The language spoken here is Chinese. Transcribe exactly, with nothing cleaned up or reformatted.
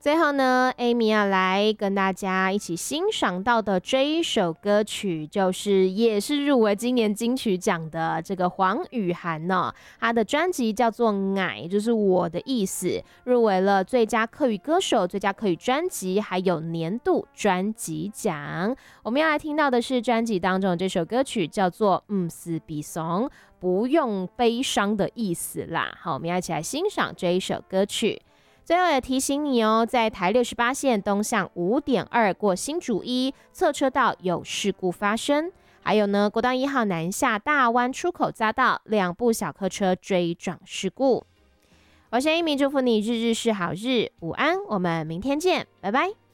最后呢 ，Amy 要来跟大家一起欣赏到的这一首歌曲，就是也是入围今年金曲奖的这个黄雨涵呢，她的专辑叫做《爱》，就是我的意思，入围了最佳客语歌手、最佳客语专辑，还有年度专辑奖。我们要来听到的是专辑当中的这首歌曲，叫做《唔是悲伤》，不用悲伤的意思啦。好，我们要一起来欣赏这一首歌曲。最后也提醒你哦，在台六十八线东向五点二过新竹一侧车道有事故发生，还有呢，国道一号南下大湾出口匝道两部小客车追撞事故。我是 Amy， 祝福你日日是好日，午安，我们明天见，拜拜。